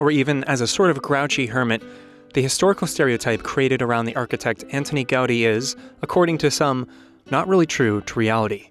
or even as a sort of grouchy hermit, the historical stereotype created around the architect Antoni Gaudí is, according to some, not really true to reality.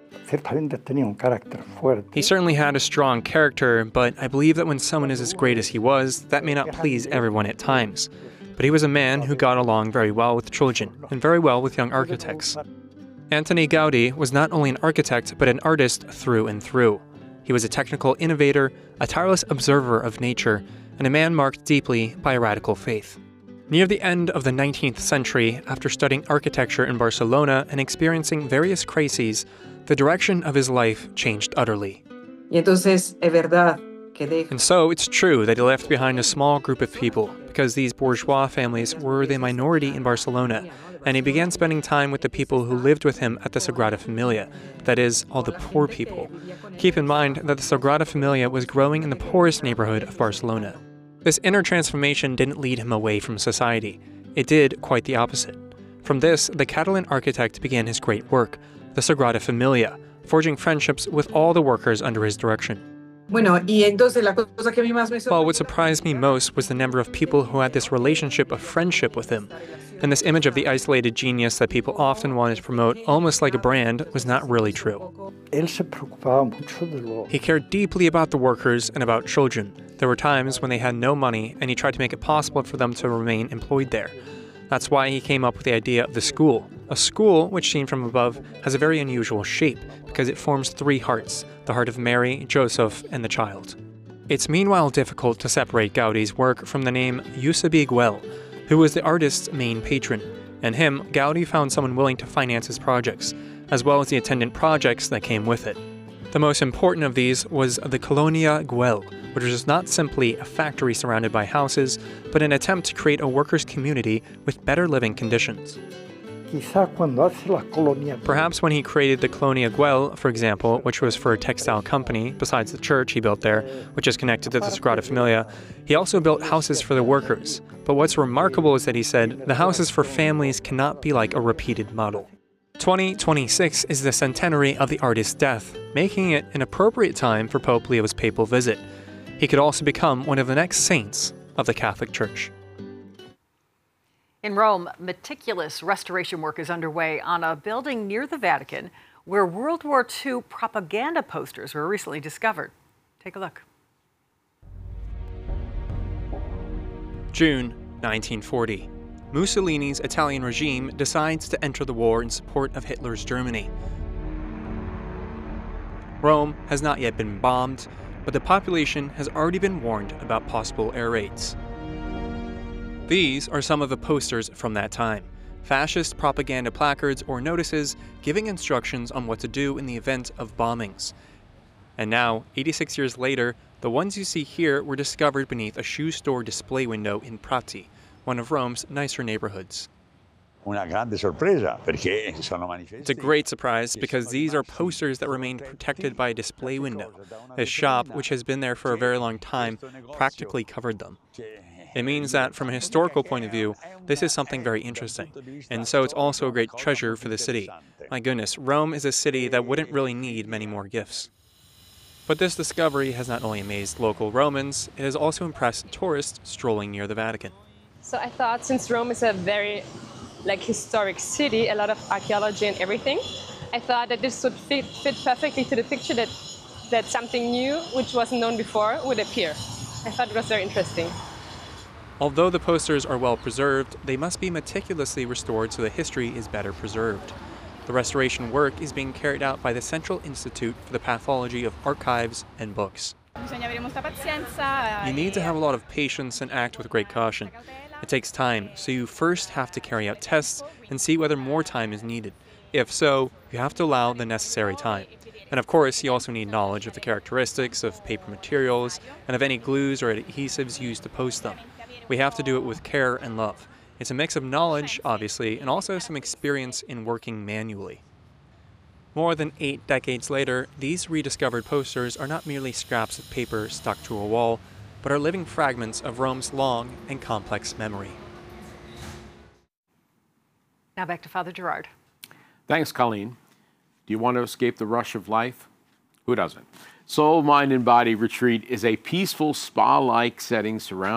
He certainly had a strong character, but I believe that when someone is as great as he was, that may not please everyone at times. But he was a man who got along very well with children, and very well with young architects. Antoni Gaudí was not only an architect, but an artist through and through. He was a technical innovator, a tireless observer of nature, and a man marked deeply by a radical faith. Near the end of the 19th century, after studying architecture in Barcelona and experiencing various crises, the direction of his life changed utterly. And so it's true that he left behind a small group of people, because these bourgeois families were the minority in Barcelona, and he began spending time with the people who lived with him at the Sagrada Familia, that is, all the poor people. Keep in mind that the Sagrada Familia was growing in the poorest neighborhood of Barcelona. This inner transformation didn't lead him away from society. It did quite the opposite. From this, the Catalan architect began his great work, the Sagrada Familia, forging friendships with all the workers under his direction. Well, what surprised me most was the number of people who had this relationship of friendship with him. And this image of the isolated genius that people often wanted to promote almost like a brand was not really true. He cared deeply about the workers and about children. There were times when they had no money, and he tried to make it possible for them to remain employed there. That's why he came up with the idea of the school. A school, which seen from above, has a very unusual shape because it forms three hearts, the heart of Mary, Joseph, and the child. It's meanwhile difficult to separate Gaudí's work from the name Eusebi Güell, who was the artist's main patron. And him, Gaudí found someone willing to finance his projects, as well as the attendant projects that came with it. The most important of these was the Colonia Güell, which was not simply a factory surrounded by houses, but an attempt to create a workers' community with better living conditions. Perhaps when he created the Colonia Güell, for example, which was for a textile company, besides the church he built there, which is connected to the Sagrada Familia, he also built houses for the workers. But what's remarkable is that he said, the houses for families cannot be like a repeated model. 2026 is the centenary of the artist's death, making it an appropriate time for Pope Leo's papal visit. He could also become one of the next saints of the Catholic Church. In Rome, meticulous restoration work is underway on a building near the Vatican where World War II propaganda posters were recently discovered. Take a look. June 1940. Mussolini's Italian regime decides to enter the war in support of Hitler's Germany. Rome has not yet been bombed, but the population has already been warned about possible air raids. These are some of the posters from that time. Fascist propaganda placards or notices giving instructions on what to do in the event of bombings. And now, 86 years later, the ones you see here were discovered beneath a shoe store display window in Prati, one of Rome's nicer neighborhoods. It's a great surprise because these are posters that remained protected by a display window. This shop, which has been there for a very long time, practically covered them. It means that from a historical point of view, this is something very interesting. And so it's also a great treasure for the city. My goodness, Rome is a city that wouldn't really need many more gifts. But this discovery has not only amazed local Romans, it has also impressed tourists strolling near the Vatican. So I thought, since Rome is a very historic city, a lot of archaeology and everything, I thought that this would fit perfectly to the picture that something new, which wasn't known before, would appear. I thought it was very interesting. Although the posters are well preserved, they must be meticulously restored so the history is better preserved. The restoration work is being carried out by the Central Institute for the Pathology of Archives and Books. You need to have a lot of patience and act with great caution. It takes time, so you first have to carry out tests and see whether more time is needed. If so, you have to allow the necessary time. And of course, you also need knowledge of the characteristics of paper materials and of any glues or adhesives used to post them. We have to do it with care and love. It's a mix of knowledge, obviously, and also some experience in working manually. More than 8 decades later, these rediscovered posters are not merely scraps of paper stuck to a wall, but are living fragments of Rome's long and complex memory. Now back to Father Gerard. Thanks, Colleen. Do you want to escape the rush of life? Who doesn't? Soul, Mind, and Body Retreat is a peaceful spa-like setting surrounded